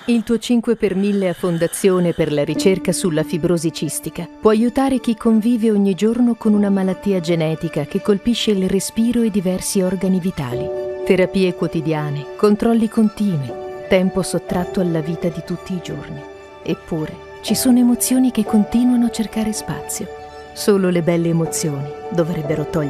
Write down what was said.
Il tuo 5 per 1000 a Fondazione per la ricerca sulla fibrosi cistica può aiutare chi convive ogni giorno con una malattia genetica che colpisce il respiro e diversi organi vitali. Terapie quotidiane, controlli continui, tempo sottratto alla vita di tutti i giorni. Eppure, ci sono emozioni che continuano a cercare spazio. Solo le belle emozioni dovrebbero togliere